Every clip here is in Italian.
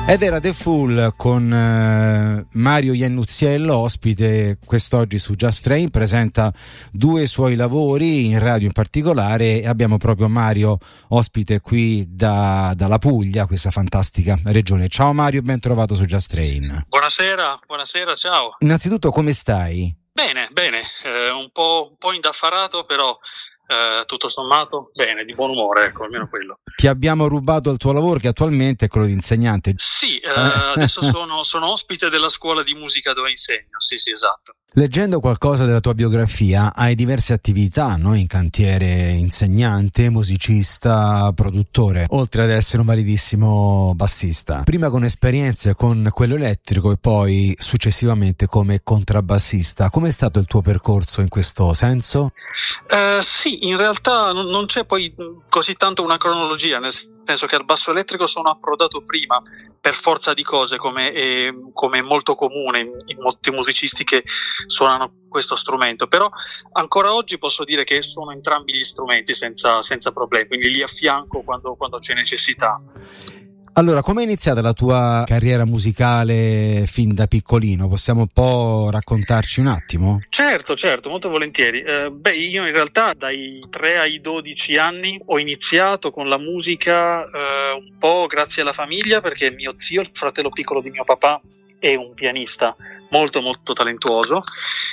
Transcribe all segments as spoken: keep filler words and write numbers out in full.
Ed era The Fool con eh, Mario Iannuzziello, ospite quest'oggi su Just Train. Presenta due suoi lavori in radio in particolare, e abbiamo proprio Mario ospite qui da, dalla Puglia, questa fantastica regione. Ciao Mario, ben trovato su Just Train. Buonasera, buonasera, ciao. Innanzitutto, come stai? Bene, bene, eh, un po', un po' indaffarato, però eh, tutto sommato bene, di buon umore, ecco, almeno quello. Ti abbiamo rubato il tuo lavoro, che attualmente è quello di insegnante. Sì, eh, adesso sono, sono ospite della scuola di musica dove insegno, sì sì, esatto. Leggendo qualcosa della tua biografia, hai diverse attività, no? In cantiere: insegnante, musicista, produttore, oltre ad essere un validissimo bassista. Prima con esperienze con quello elettrico e poi successivamente come contrabbassista. Com'è stato il tuo percorso in questo senso? Eh, sì, in realtà non, non c'è poi così tanto una cronologia, nel senso che al basso elettrico sono approdato prima per forza di cose, come è, come è molto comune in, in molti musicisti che suonano questo strumento, però ancora oggi posso dire che suono entrambi gli strumenti senza, senza problemi, quindi li affianco quando, quando c'è necessità. Allora, come è iniziata la tua carriera musicale fin da piccolino? Possiamo un po' raccontarci un attimo? Certo, certo, molto volentieri. Eh, beh, io in realtà dai tre ai dodici anni ho iniziato con la musica eh, un po' grazie alla famiglia, perché mio zio, il fratello piccolo di mio papà, è un pianista molto molto talentuoso,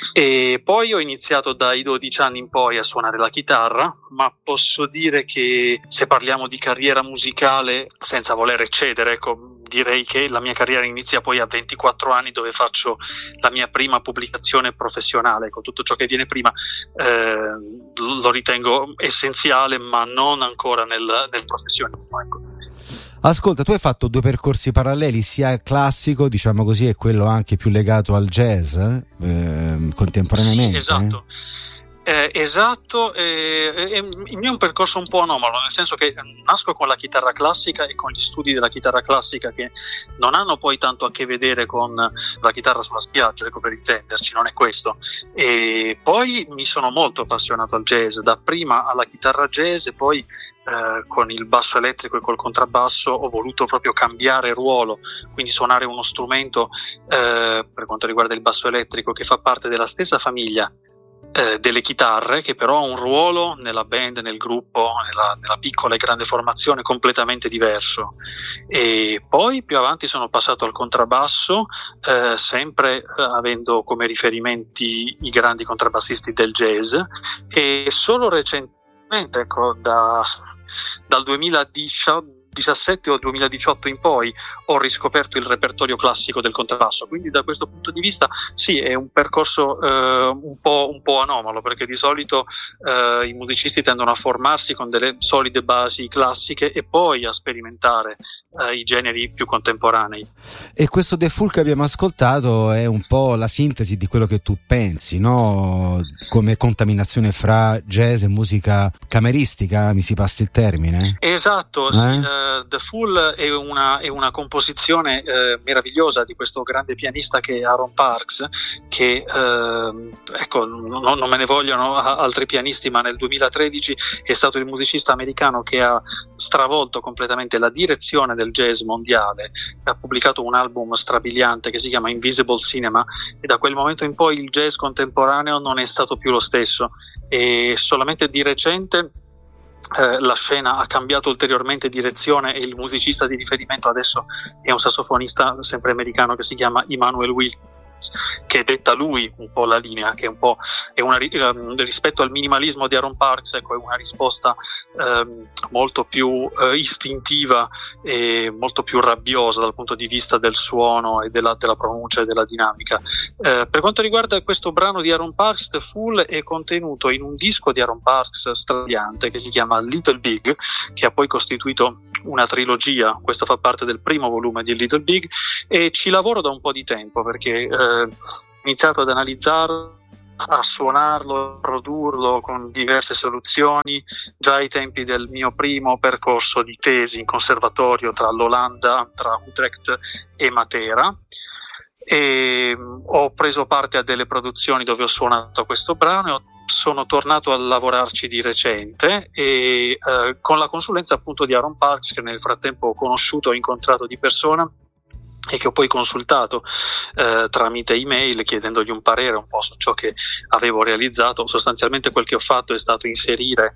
e poi ho iniziato dai dodici anni in poi a suonare la chitarra, ma posso dire che se parliamo di carriera musicale, senza voler eccedere, ecco, direi che la mia carriera inizia poi a ventiquattro anni, dove faccio la mia prima pubblicazione professionale. Ecco, tutto ciò che viene prima eh, lo ritengo essenziale, ma non ancora nel, nel professionismo, ecco. Ascolta, tu hai fatto due percorsi paralleli, sia classico, diciamo così, e quello anche più legato al jazz, eh, contemporaneamente. Sì, esatto. Eh, esatto, eh, eh, il mio è un percorso un po' anomalo, nel senso che nasco con la chitarra classica e con gli studi della chitarra classica, che non hanno poi tanto a che vedere con la chitarra sulla spiaggia, ecco, per intenderci, non è questo. E poi mi sono molto appassionato al jazz, da prima alla chitarra jazz, e poi eh, con il basso elettrico e col contrabbasso ho voluto proprio cambiare ruolo, quindi suonare uno strumento, eh, per quanto riguarda il basso elettrico, che fa parte della stessa famiglia Eh, delle chitarre, che però ha un ruolo nella band, nel gruppo, nella, nella piccola e grande formazione completamente diverso. E poi più avanti sono passato al contrabbasso, eh, sempre eh, avendo come riferimenti i grandi contrabbassisti del jazz, e solo recentemente, ecco, da, dal duemiladiciotto duemiladiciassette o duemiladiciotto in poi ho riscoperto il repertorio classico del contrabbasso, quindi da questo punto di vista sì, è un percorso eh, un po', un po' anomalo, perché di solito eh, i musicisti tendono a formarsi con delle solide basi classiche e poi a sperimentare eh, i generi più contemporanei. E questo The Fool che abbiamo ascoltato è un po' la sintesi di quello che tu pensi, no? Come contaminazione fra jazz e musica cameristica, mi si passi il termine? Esatto, eh? sì. Uh, The Fool è una, è una composizione uh, meravigliosa di questo grande pianista che è Aaron Parks, che uh, ecco, no, non me ne vogliono altri pianisti, ma nel duemilatredici è stato il musicista americano che ha stravolto completamente la direzione del jazz mondiale. Ha pubblicato un album strabiliante che si chiama Invisible Cinema, e da quel momento in poi il jazz contemporaneo non è stato più lo stesso, e solamente di recente Eh, la scena ha cambiato ulteriormente direzione, e il musicista di riferimento adesso è un sassofonista sempre americano che si chiama Emmanuel Wilkins, che detta lui un po' la linea, che è un po' è una, um, rispetto al minimalismo di Aaron Parks, ecco, è una risposta um, molto più uh, istintiva e molto più rabbiosa dal punto di vista del suono e della, della pronuncia e della dinamica. Uh, per quanto riguarda questo brano di Aaron Parks, The Fool è contenuto in un disco di Aaron Parks strabiliante che si chiama Little Big, che ha poi costituito una trilogia. Questo fa parte del primo volume di Little Big, e ci lavoro da un po' di tempo, perché uh, ho iniziato ad analizzarlo, a suonarlo, a produrlo con diverse soluzioni già ai tempi del mio primo percorso di tesi in conservatorio tra l'Olanda, tra Utrecht e Matera, e ho preso parte a delle produzioni dove ho suonato questo brano, e ho sono tornato a lavorarci di recente, e eh, con la consulenza appunto di Aaron Parks, che nel frattempo ho conosciuto e incontrato di persona, e che ho poi consultato eh, tramite email chiedendogli un parere un po' su ciò che avevo realizzato. Sostanzialmente quel che ho fatto è stato inserire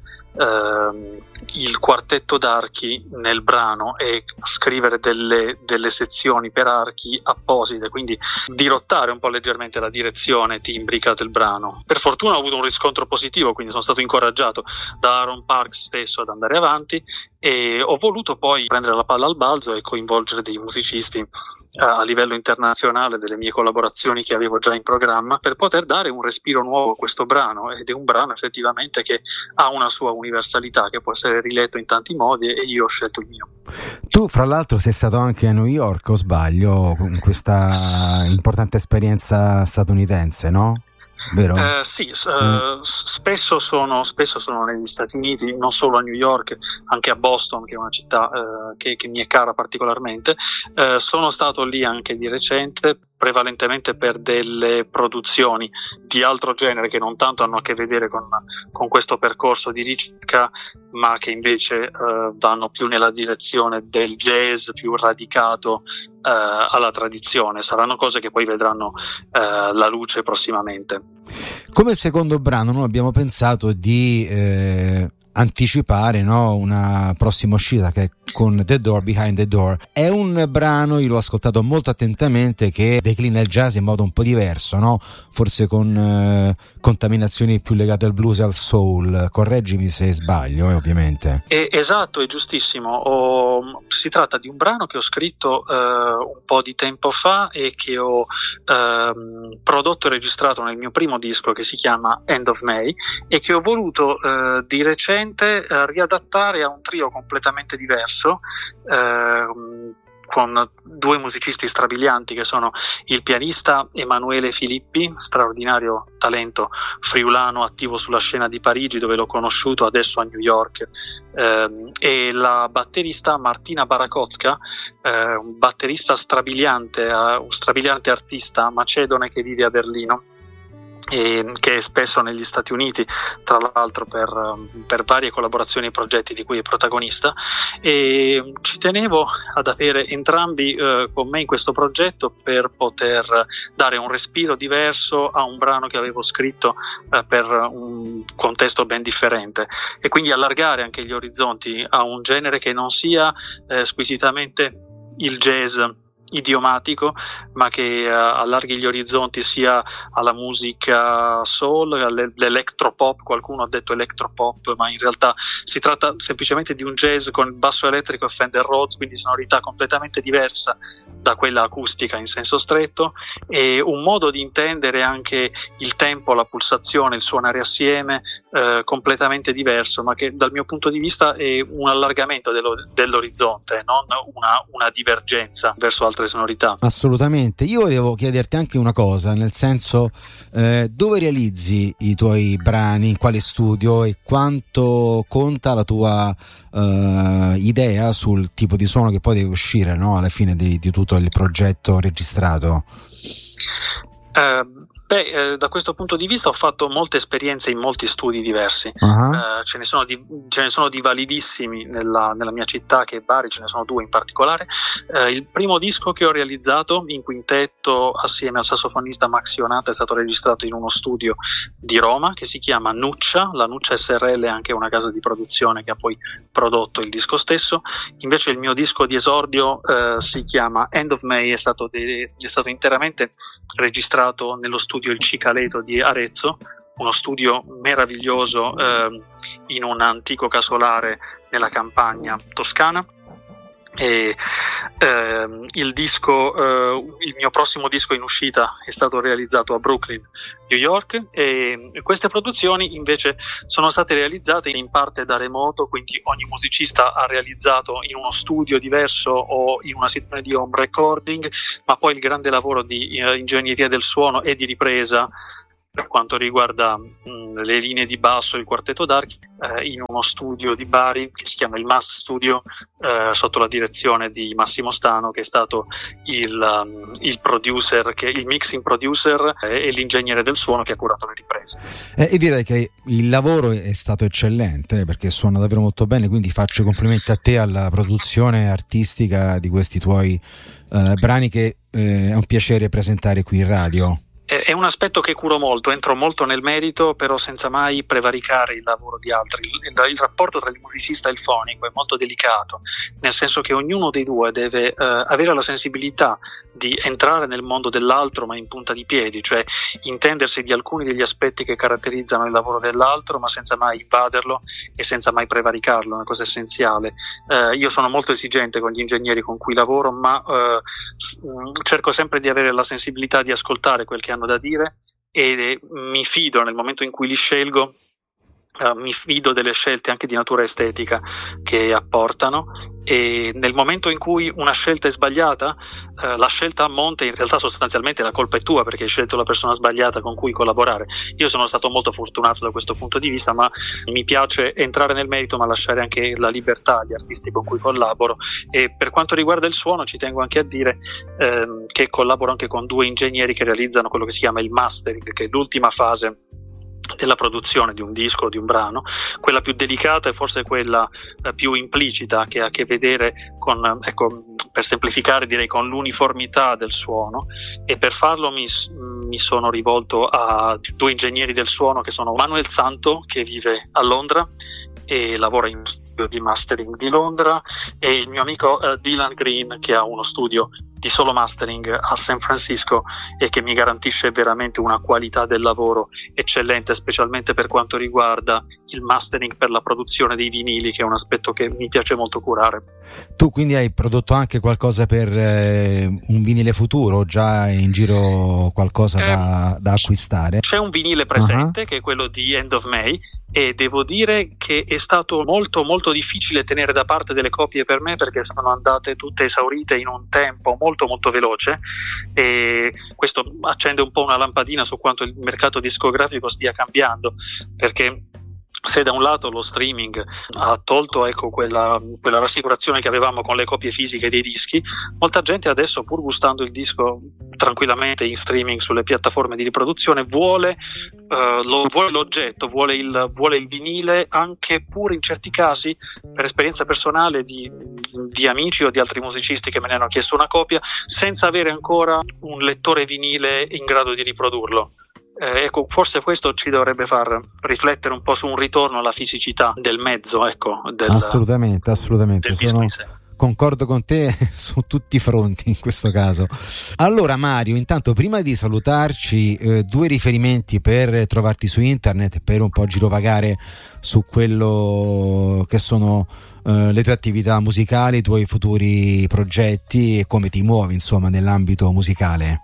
eh, il quartetto d'archi nel brano e scrivere delle, delle sezioni per archi apposite, quindi dirottare un po' leggermente la direzione timbrica del brano. Per fortuna ho avuto un riscontro positivo, quindi sono stato incoraggiato da Aaron Parks stesso ad andare avanti, e ho voluto poi prendere la palla al balzo e coinvolgere dei musicisti a livello internazionale, delle mie collaborazioni che avevo già in programma, per poter dare un respiro nuovo a questo brano. Ed è un brano effettivamente che ha una sua universalità, che può essere riletto in tanti modi, e io ho scelto il mio. Tu fra l'altro sei stato anche a New York, o sbaglio, con questa importante esperienza statunitense, no? Vero? Eh, sì, eh, spesso sono, spesso sono negli Stati Uniti, non solo a New York, anche a Boston, che è una città eh, che, che mi è cara particolarmente. Eh, sono stato lì anche di recente, prevalentemente per delle produzioni di altro genere che non tanto hanno a che vedere con, con questo percorso di ricerca, ma che invece eh, vanno più nella direzione del jazz più radicato eh, alla tradizione. Saranno cose che poi vedranno eh, la luce prossimamente. Come secondo brano noi abbiamo pensato di eh, anticipare, no, una prossima uscita che è con The Door, Behind the Door. È un brano, io l'ho ascoltato molto attentamente, che declina il jazz in modo un po' diverso, no? Forse con eh, contaminazioni più legate al blues e al soul. Correggimi se sbaglio, eh, ovviamente. Eh, esatto, è giustissimo. Oh, si tratta di un brano che ho scritto eh, un po' di tempo fa e che ho eh, prodotto e registrato nel mio primo disco, che si chiama End of May, e che ho voluto eh, di recente eh, riadattare a un trio completamente diverso, eh, con due musicisti strabilianti che sono il pianista Emanuele Filippi, straordinario talento friulano attivo sulla scena di Parigi, dove l'ho conosciuto, adesso a New York, eh, e la batterista Martina Barakocka, eh, un batterista strabiliante, eh, un strabiliante artista macedone che vive a Berlino, e che è spesso negli Stati Uniti, tra l'altro per, per varie collaborazioni e progetti di cui è protagonista. E ci tenevo ad avere entrambi eh, con me in questo progetto per poter dare un respiro diverso a un brano che avevo scritto eh, per un contesto ben differente, e quindi allargare anche gli orizzonti a un genere che non sia eh, squisitamente il jazz idiomatico, ma che uh, allarghi gli orizzonti sia alla musica soul, all'electropop. Qualcuno ha detto electropop, ma in realtà si tratta semplicemente di un jazz con il basso elettrico e Fender Rhodes, quindi sonorità completamente diversa da quella acustica in senso stretto, e un modo di intendere anche il tempo, la pulsazione, il suonare assieme eh, completamente diverso, ma che dal mio punto di vista è un allargamento dello, dell'orizzonte, non una, una divergenza verso altre sonorità. Assolutamente. Io volevo chiederti anche una cosa, nel senso eh, dove realizzi i tuoi brani, in quale studio, e quanto conta la tua uh, idea sul tipo di suono che poi deve uscire, no, alla fine di, di tutto il progetto registrato? Uh, beh, eh, da questo punto di vista ho fatto molte esperienze in molti studi diversi. Uh-huh. Uh, ce ne sono di, ce ne sono di validissimi nella, nella mia città, che è Bari, ce ne sono due in particolare. Uh, il primo disco che ho realizzato in quintetto assieme al sassofonista Max Ionata è stato registrato in uno studio di Roma che si chiama Nuccia. La Nuccia S R L è anche una casa di produzione che ha poi prodotto il disco stesso. Invece il mio disco di esordio uh, si chiama End of May, è stato, de- è stato interamente registrato nello studio Il Cicaleto di Arezzo, uno studio meraviglioso eh, in un antico casolare nella campagna toscana. E eh, il disco eh, il mio prossimo disco in uscita è stato realizzato a Brooklyn, New York, e queste produzioni invece sono state realizzate in parte da remoto, quindi ogni musicista ha realizzato in uno studio diverso o in una situazione di home recording, ma poi il grande lavoro di eh, ingegneria del suono e di ripresa per quanto riguarda mh, le linee di basso e il quartetto d'archi eh, in uno studio di Bari che si chiama il M A S Studio, eh, sotto la direzione di Massimo Stano, che è stato il, um, il producer, che, il mixing producer eh, e l'ingegnere del suono che ha curato le riprese. Eh, e direi che il lavoro è stato eccellente, eh, perché suona davvero molto bene, quindi faccio i complimenti a te, alla produzione artistica di questi tuoi eh, brani che eh, è un piacere presentare qui in radio. È un aspetto che curo molto, entro molto nel merito, però senza mai prevaricare il lavoro di altri. Il, il rapporto tra il musicista e il fonico è molto delicato, nel senso che ognuno dei due deve eh, avere la sensibilità di entrare nel mondo dell'altro ma in punta di piedi, cioè intendersi di alcuni degli aspetti che caratterizzano il lavoro dell'altro ma senza mai invaderlo e senza mai prevaricarlo, è una cosa essenziale. Eh, io sono molto esigente con gli ingegneri con cui lavoro, ma eh, cerco sempre di avere la sensibilità di ascoltare quel che hanno da dire e mi fido nel momento in cui li scelgo, uh, mi fido delle scelte anche di natura estetica che apportano, e nel momento in cui una scelta è sbagliata, uh, la scelta a monte in realtà sostanzialmente la colpa è tua perché hai scelto la persona sbagliata con cui collaborare. Io sono stato molto fortunato da questo punto di vista, ma mi piace entrare nel merito ma lasciare anche la libertà agli artisti con cui collaboro. E per quanto riguarda il suono ci tengo anche a dire ehm, che collaboro anche con due ingegneri che realizzano quello che si chiama il mastering, che è l'ultima fase della produzione di un disco o di un brano, quella più delicata e forse quella eh, più implicita, che ha a che vedere con, ecco, per semplificare direi con l'uniformità del suono, e per farlo mi, mi sono rivolto a due ingegneri del suono che sono Manuel Santo, che vive a Londra e lavora in uno studio di mastering di Londra, e il mio amico eh, Dylan Green, che ha uno studio di solo mastering a San Francisco e che mi garantisce veramente una qualità del lavoro eccellente, specialmente per quanto riguarda il mastering per la produzione dei vinili, che è un aspetto che mi piace molto curare. Tu quindi hai prodotto anche qualcosa per eh, un vinile futuro? Già in giro qualcosa eh, da, da acquistare? C'è un vinile presente, uh-huh, che è quello di End of May, e devo dire che è stato molto molto difficile tenere da parte delle copie per me, perché sono andate tutte esaurite in un tempo molto molto veloce, e questo accende un po' una lampadina su quanto il mercato discografico stia cambiando, perché se da un lato lo streaming ha tolto ecco quella, quella rassicurazione che avevamo con le copie fisiche dei dischi, molta gente adesso, pur gustando il disco tranquillamente in streaming sulle piattaforme di riproduzione, vuole, uh, lo, vuole l'oggetto, vuole il, vuole il vinile, anche pure in certi casi, per esperienza personale di, di amici o di altri musicisti che me ne hanno chiesto una copia, senza avere ancora un lettore vinile in grado di riprodurlo. Eh, ecco, forse questo ci dovrebbe far riflettere un po' su un ritorno alla fisicità del mezzo, ecco, del, assolutamente, assolutamente. Del Sono, concordo con te su tutti i fronti in questo caso. Allora Mario, intanto prima di salutarci, eh, due riferimenti per trovarti su internet, per un po' girovagare su quello che sono eh, le tue attività musicali, i tuoi futuri progetti e come ti muovi insomma nell'ambito musicale.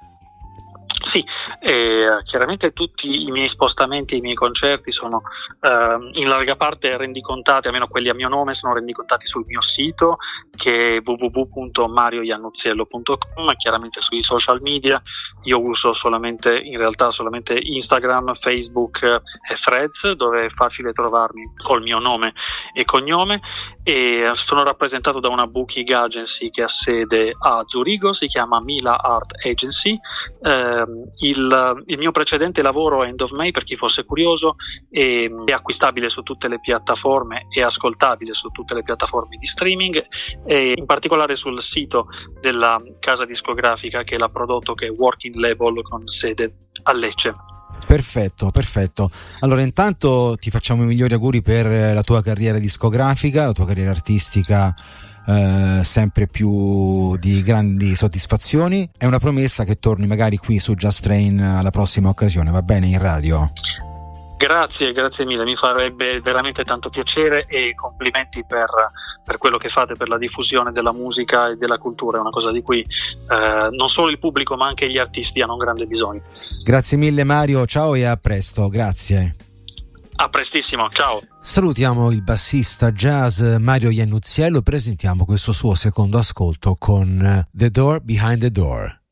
Sì, eh, chiaramente tutti i miei spostamenti, i miei concerti sono eh, in larga parte rendicontati, almeno quelli a mio nome, sono rendicontati sul mio sito, che è w w w punto mario iannuzziello punto com. Chiaramente sui social media io uso solamente, in realtà solamente Instagram, Facebook e Threads, dove è facile trovarmi col mio nome e cognome, e sono rappresentato da una booking agency che ha sede a Zurigo, si chiama Mila Art Agency. Eh, il, il mio precedente lavoro, End of May, per chi fosse curioso, è, è acquistabile su tutte le piattaforme e ascoltabile su tutte le piattaforme di streaming, e in particolare sul sito della casa discografica che l'ha prodotto, che è Working Label, con sede a Lecce. Perfetto, perfetto. Allora intanto ti facciamo i migliori auguri per la tua carriera discografica, la tua carriera artistica, eh, sempre più di grandi soddisfazioni. È una promessa che torni magari qui su Just Train alla prossima occasione, va bene, in radio? Grazie, grazie mille, mi farebbe veramente tanto piacere, e complimenti per, per quello che fate per la diffusione della musica e della cultura, è una cosa di cui eh, non solo il pubblico ma anche gli artisti hanno un grande bisogno. Grazie mille Mario, ciao e a presto, grazie. A prestissimo, ciao. Salutiamo il bassista jazz Mario Iannuzziello, presentiamo questo suo secondo ascolto con The Door Behind the Door.